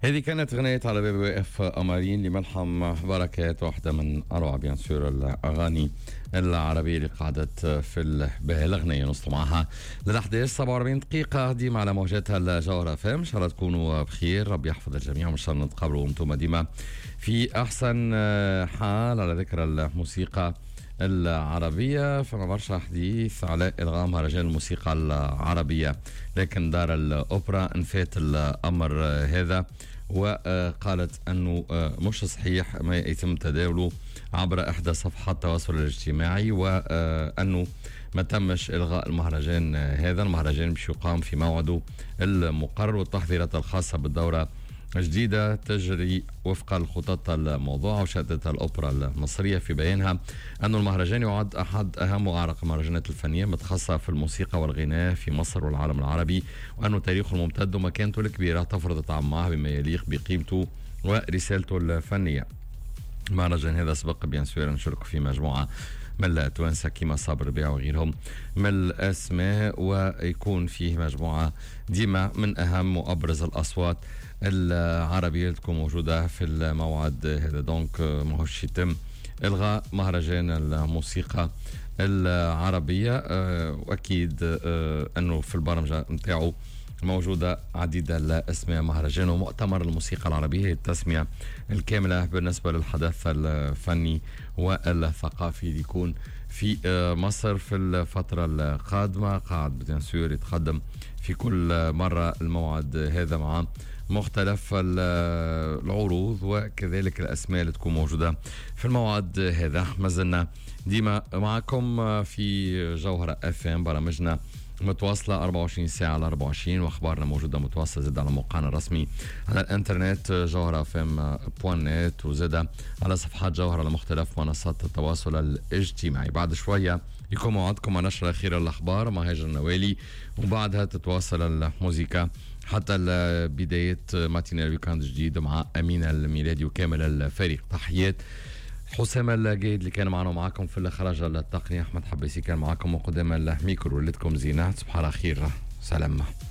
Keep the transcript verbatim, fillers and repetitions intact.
هذه كانت غنية على باب واقف قمرين لملحم بركات، واحدة من أروع بيان سور الأغاني العربية اللي قعدت في بهالغنية نوصلوا معها للأحداث. سبعة وأربعين دقيقة ديما على موجاتها الجوهرة فام. إن شاء الله تكونوا بخير، ربي يحفظ الجميع، وإن شاء الله نتقابلوا وأنتم ديما في أحسن حال. على ذكر الموسيقى العربية، فما برشا حديث على إلغاء مهرجان الموسيقى العربية، لكن دار الأوبرا انفات الأمر هذا وقالت أنه مش صحيح ما يتم تداوله عبر إحدى صفحات التواصل الاجتماعي، وأنه ما تمش إلغاء المهرجان هذا. المهرجان باش يقام في موعده المقرر، والتحضيرات الخاصة بالدورة جديدة تجري وفق الخطط الموضوعة. وشهدت الأوبرا المصرية في بيانها أن المهرجان يعد أحد أهم وأعرق المهرجانات الفنية المتخصصة في الموسيقى والغناء في مصر والعالم العربي، وأنه تاريخه الممتد ومكانته الكبيرة تفرض التعامل بما يليق بقيمته ورسالته الفنية. المهرجان هذا سبق بيان سور نشارك في مجموعة من التوانسة كما صابر ربيع وغيرهم من الأسماء، ويكون فيه مجموعة ديما من أهم وأبرز الأصوات العربية اللي تكون موجودة في الموعد هذا. دونك ماهوش يتم إلغاء مهرجان الموسيقى العربية، وأكيد أنه في البرمجة متاعه موجودة عديدة الأسماء. مهرجان ومؤتمر الموسيقى العربية هي التسمية الكاملة بالنسبة للحدث الفني والثقافي اللي يكون في مصر في الفترة القادمة. قاعد بيان سور يتقدم في كل مرة الموعد هذا مع مختلف العروض وكذلك الأسماء اللي تكون موجودة في الموعد هذا. ما زلنا ديما معكم في جوهرة اف ام، برامجنا متواصلة أربعة وعشرين ساعة على أربعة وعشرين، واخبارنا موجودة متواصلة زاد على موقعنا الرسمي على الانترنت جوهرة اف ام بوان نت، وزاد على صفحات جوهرة على مختلف منصات التواصل الاجتماعي. بعد شوية يكون موعدكم مع نشرة أخيرة الأخبار مع هاجر النوالي، وبعدها تتواصل الموسيقى حتى بداية ماتينال ويكاند جديد مع أمين الميلادي وكامل الفريق. تحيات حسام الجيد اللي كان معنا ومعاكم في الإخراج التقني، أحمد حبيسي كان معاكم وقدام الميكرو. ولدكم زينات، صباح الخير، سلام.